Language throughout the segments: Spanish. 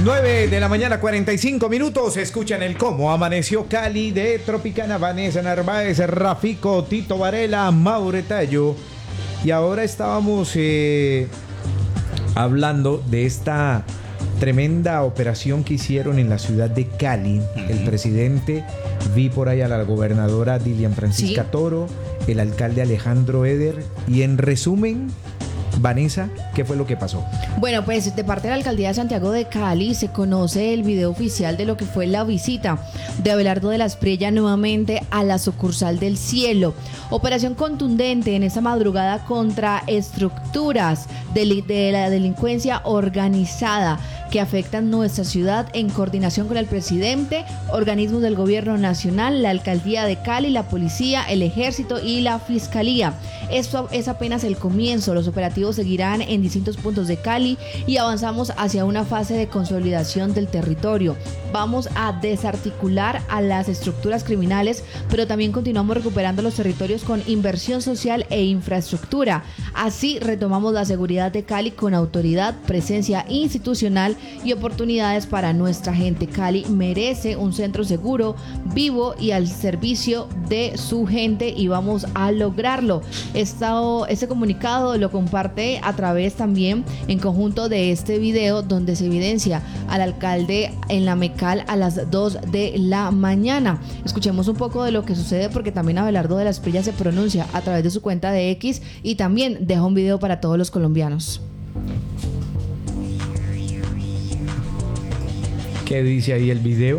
9 de la mañana, 45 minutos. Escuchan el Cómo Amaneció Cali de Tropicana, Vanessa Narváez, Rafico, Tito Varela, Maure Tallo. Y ahora estábamos hablando de esta tremenda operación que hicieron en la ciudad de Cali. El presidente, vi por ahí a la gobernadora Dilian Francisca Toro, el alcalde Alejandro Eder. Y en resumen, Vanessa, ¿qué fue lo que pasó? Bueno, pues de parte de la Alcaldía de Santiago de Cali se conoce el video oficial de lo que fue la visita de Abelardo de la Espriella nuevamente a la sucursal del Cielo. Operación contundente en esa madrugada contra estructuras de la delincuencia organizada que afectan nuestra ciudad en coordinación con el presidente, organismos del gobierno nacional, la Alcaldía de Cali, la policía, el ejército y la fiscalía. Esto es apenas el comienzo. Los operativos seguirán en distintos puntos de Cali y avanzamos hacia una fase de consolidación del territorio. Vamos a desarticular a las estructuras criminales, pero también continuamos recuperando los territorios con inversión social e infraestructura. Así retomamos la seguridad de Cali con autoridad, presencia institucional y oportunidades para nuestra gente. Cali merece un centro seguro, vivo y al servicio de su gente, y vamos a lograrlo. Este comunicado lo comparte a través también en conjunto de este video donde se evidencia al alcalde en la Mecal a las 2 de la mañana. Escuchemos un poco de lo que sucede, porque también Abelardo de la Espriella se pronuncia a través de su cuenta de X y también deja un video para todos los colombianos. ¿Qué dice ahí el video?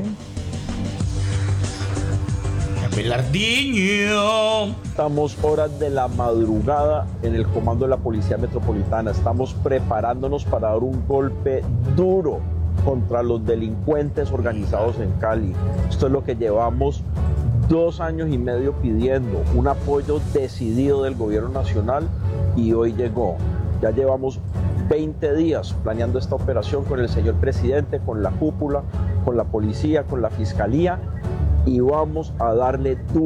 Abelardiño. Estamos horas de la madrugada en el comando de la Policía Metropolitana. Estamos preparándonos para dar un golpe duro contra los delincuentes organizados en Cali. Esto es lo que llevamos 2 años y medio pidiendo, un apoyo decidido del gobierno nacional, y hoy llegó. Ya llevamos 20 días planeando esta operación con el señor presidente, con la cúpula, con la policía, con la fiscalía, y vamos a darle duro.